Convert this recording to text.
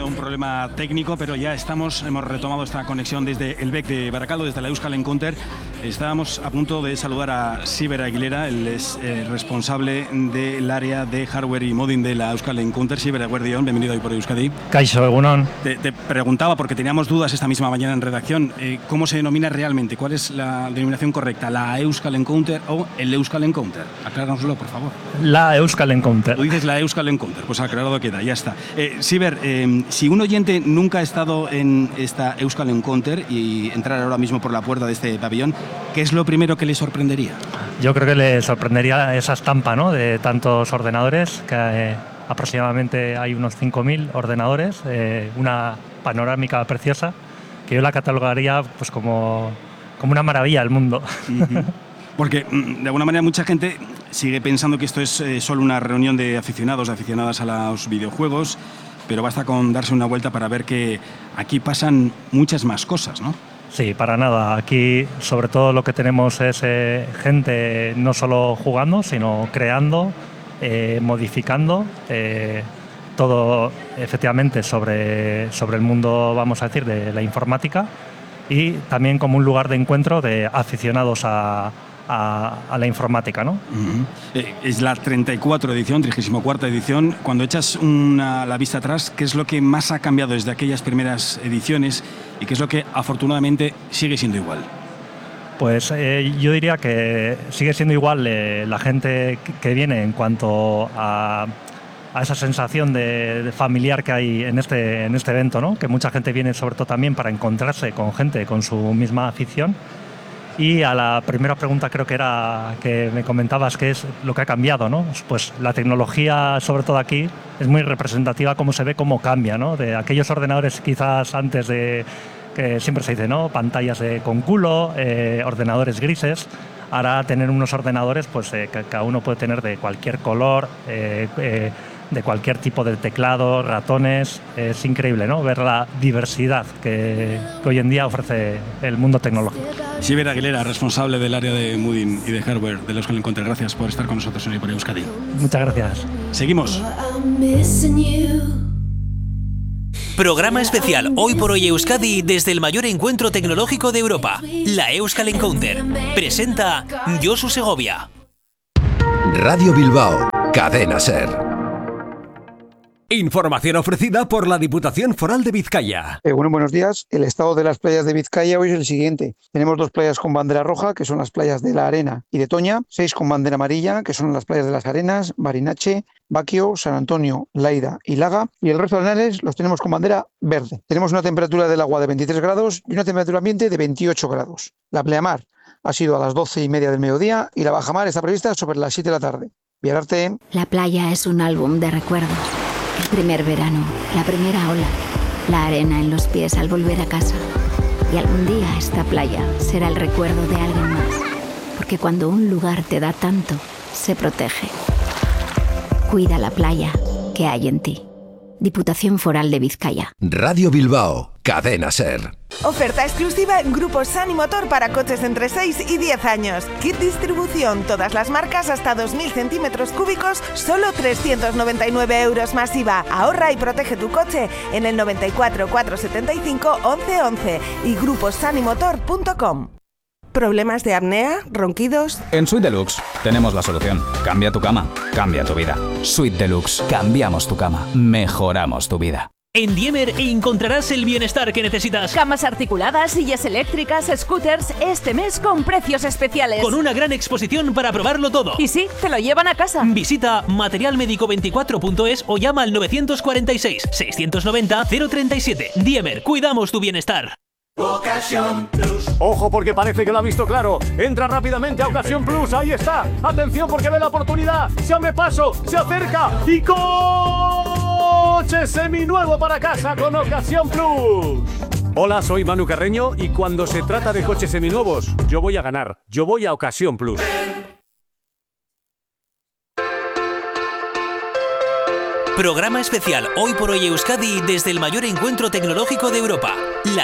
un problema técnico, pero ya hemos retomado esta conexión desde el BEC de Baracaldo, desde la Euskal Encounter. Estábamos a punto de saludar a Siber Aguilera, él es responsable del área de hardware y modding de la Euskal Encounter. Siber, eguerdi on, bienvenido hoy por Euskadi. Kaixo, egunon. Te preguntaba, porque teníamos dudas esta misma mañana en redacción, ¿cómo se denomina realmente? ¿Cuál es la denominación correcta? ¿La Euskal Encounter o el Euskal Encounter? Acláranoslo, por favor. La Euskal Encounter. Tú dices la Euskal Encounter, pues aclarado queda, ya está. Siber, si un oyente nunca ha estado en esta Euskal Encounter y entrar ahora mismo por la puerta de este pabellón, ¿qué es lo primero que le sorprendería? Yo creo que le sorprendería esa estampa, ¿no?, de tantos ordenadores, que aproximadamente hay unos 5.000 ordenadores, una panorámica preciosa, que yo la catalogaría pues como una maravilla del mundo. Porque de alguna manera mucha gente sigue pensando que esto es solo una reunión de aficionados, de aficionadas a los videojuegos, pero basta con darse una vuelta para ver que aquí pasan muchas más cosas, ¿no? Sí, para nada. Aquí sobre todo lo que tenemos es gente no solo jugando, sino creando, modificando, todo efectivamente sobre el mundo, vamos a decir, de la informática, y también como un lugar de encuentro de aficionados a la informática, ¿no? Es la 34ª edición, 34ª edición. Cuando echas la vista atrás, ¿qué es lo que más ha cambiado desde aquellas primeras ediciones y qué es lo que afortunadamente sigue siendo igual? Pues yo diría que sigue siendo igual la gente que viene en cuanto a esa sensación de familiar que hay en este evento, ¿no? Que mucha gente viene sobre todo también para encontrarse con gente con su misma afición. Y a la primera pregunta, creo que era que me comentabas qué es lo que ha cambiado, ¿no? Pues la tecnología, sobre todo aquí, es muy representativa, cómo se ve, cómo cambia, ¿no? De aquellos ordenadores quizás antes de, que siempre se dice, ¿no?, pantallas con culo, ordenadores grises. Ahora tener unos ordenadores pues que cada uno puede tener de cualquier color, de cualquier tipo de teclado, ratones. Es increíble, ¿no?, ver la diversidad que hoy en día ofrece el mundo tecnológico. Siber Aguilera, responsable del área de modding y de hardware de la Euskal Encounter. Gracias por estar con nosotros hoy por Euskadi. Muchas gracias. Seguimos. Programa especial Hoy por Hoy Euskadi desde el mayor encuentro tecnológico de Europa, la Euskal Encounter. Presenta Josu Segovia. Radio Bilbao, Cadena SER. Información ofrecida por la Diputación Foral de Vizcaya. Buenos días. El estado de las playas de Vizcaya hoy es el siguiente. Tenemos 2 playas con bandera roja, que son las playas de La Arena y de Toña, 6 con bandera amarilla, que son las playas de Las Arenas, Barinache, Baquio, San Antonio, Laida y Laga, y el resto de arenales los tenemos con bandera verde. Tenemos una temperatura del agua de 23 grados y una temperatura ambiente de 28 grados. La pleamar ha sido a las 12:30 del mediodía y la bajamar está prevista sobre las 7 de la tarde. Viararte. La playa es un álbum de recuerdos. El primer verano, la primera ola, la arena en los pies al volver a casa. Y algún día esta playa será el recuerdo de alguien más. Porque cuando un lugar te da tanto, se protege. Cuida la playa que hay en ti. Diputación Foral de Vizcaya. Radio Bilbao, Cadena SER. Oferta exclusiva en Grupo Sani Motor para coches entre 6 y 10 años. Kit distribución, todas las marcas hasta 2.000 centímetros cúbicos, solo 399 euros más IVA. Ahorra y protege tu coche en el 94 475 1111 y gruposanimotor.com. ¿Problemas de apnea? ¿Ronquidos? En Suite Deluxe tenemos la solución. Cambia tu cama, cambia tu vida. Suite Deluxe. Cambiamos tu cama, mejoramos tu vida. En Diemer encontrarás el bienestar que necesitas. Camas articuladas, sillas eléctricas, scooters, este mes con precios especiales. Con una gran exposición para probarlo todo. Y sí, te lo llevan a casa. Visita materialmedico24.es o llama al 946 690 037. Diemer, cuidamos tu bienestar. Ocasión Plus. Ojo, porque parece que lo ha visto claro. Entra rápidamente a Ocasión Plus. Ahí está. Atención, porque ve la oportunidad. Se abre paso, se acerca y coche seminuevo para casa con Ocasión Plus. Hola, soy Manu Carreño y cuando se trata de coches seminuevos, yo voy a ganar. Yo voy a Ocasión Plus. Programa especial Hoy por Hoy Euskadi desde el mayor encuentro tecnológico de Europa, la